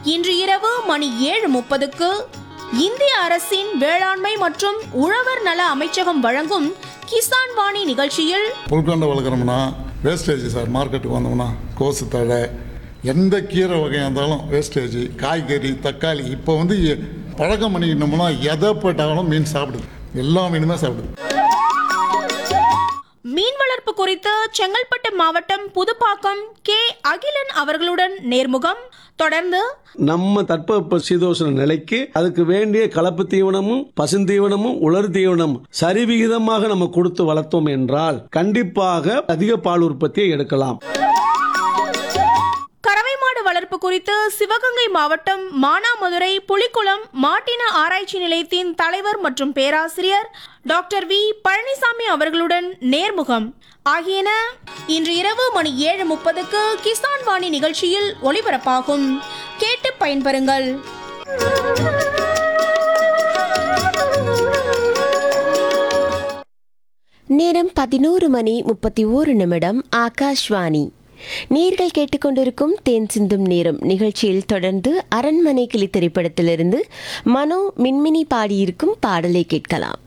இன்று இரவு மணி 7:30க்கு இந்திய அரசின் வேளாண்மை மற்றும் உழவர் நல அமைச்சகம் வழங்கும் கிசான் வாணி நிகழ்ச்சியில் புல்கண்டை வளர்க்குறோம்னா வேஸ்டேஜ் சார். மார்க்கெட்டுக்கு வந்தோம்னா கோசு தழை எந்த கீரை வகையாக இருந்தாலும் வேஸ்டேஜ், காய்கறி, தக்காளி. இப்போ பழக்கம் பண்ணிக்கிட்டோம்னா எதை போட்டாலும் மீன் சாப்பிடுது, எல்லா மீனுமே சாப்பிடுது. மீன் வளர்ப்பு குறித்து செங்கல்பட்டு மாவட்டம் புதுப்பாக்கம் கே. அகிலன் அவர்களுடன் நேர்முகம். தொடர்ந்து நம்ம தட்பவெப்ப சீதோஷண நிலைக்கு அதுக்கு வேண்டிய கலப்பு தீவனமும் பசுந்தீவனமும் உலர் தீவனம் சரிவிகிதமாக நம்ம கொடுத்து வளர்த்தோம் என்றால் கண்டிப்பாக அதிக பால் உற்பத்தியை எடுக்கலாம். கறவை மாடு வளர்ப்பு குறித்து சிவகங்கை மாவட்டம் மானாமதுரை புலிக்குளம் மாட்டின ஆராய்ச்சி நிலையத்தின் தலைவர் மற்றும் பேராசிரியர் டாக்டர் வி. பழனிசாமி அவர்களுடன் நேர்முகம் ஆகியன இன்று இரவு மணி 7:30க்கு கிசான் வாணி நிகழ்ச்சியில் ஒளிபரப்பாகும். கேட்டு பயன்பெறுங்கள். நேரம் 11:31. ஆகாஷ்வாணி. நேர்கள் கேட்டுக்கொண்டிருக்கும் தேன் சிந்தும் நேரம் நிகழ்ச்சியில் தொடர்ந்து அரண்மனை கிளி திரைப்படத்திலிருந்து மனோ மின்மினி பாடியிருக்கும் பாடலை கேட்கலாம்.